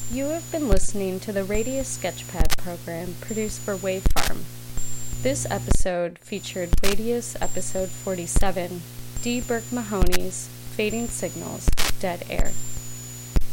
You have been listening to the Radius Sketchpad program produced for Wavefarm. This episode featured Radius episode 47, D. Burke Mahoney's Fading Signals, Dead Air.